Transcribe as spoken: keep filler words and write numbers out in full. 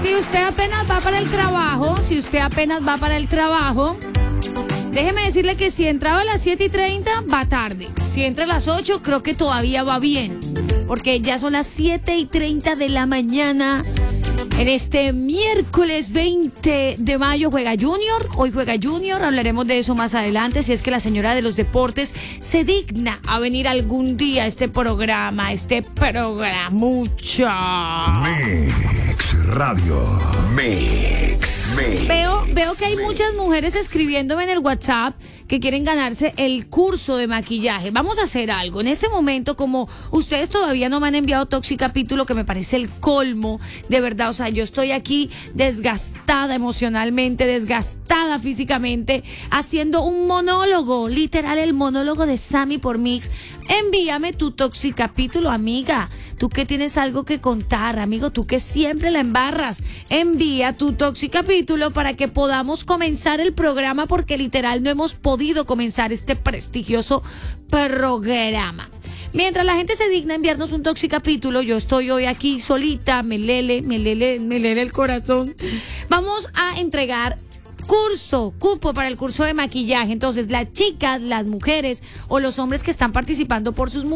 Si usted apenas va para el trabajo, si usted apenas va para el trabajo, déjeme decirle que si entraba a las siete y treinta, va tarde. Si entra a las ocho, creo que todavía va bien. Porque ya son las siete y treinta de la mañana. En este miércoles veinte de mayo juega Junior. Hoy juega Junior, hablaremos de eso más adelante. Si es que la señora de los deportes se digna a venir algún día a este programa, a este programucha. Mix Radio. Mix. Mix. Veo, veo que hay muchas mujeres escribiéndome en el WhatsApp que quieren ganarse el curso de maquillaje. Vamos a hacer algo. En este momento, como ustedes todavía no me han enviado Toxi Capítulo, que me parece el colmo, de verdad, o sea, yo estoy aquí desgastada emocionalmente, desgastada físicamente, haciendo un monólogo, literal el monólogo de Sammy por Mix. Envíame tu Toxi Capítulo, amiga. Tú que tienes algo que contar, amigo, tú que siempre la embarras. Envía tu Toxi Capítulo para que podamos comenzar el programa, porque literal no hemos podido comenzar este prestigioso programa. Mientras la gente se digna enviarnos un Toxi Capítulo, yo estoy hoy aquí solita, me lele, me lele, me lele el corazón. Vamos a entregar curso, cupo para el curso de maquillaje. Entonces, las chicas, las mujeres o los hombres que están participando por sus mujeres,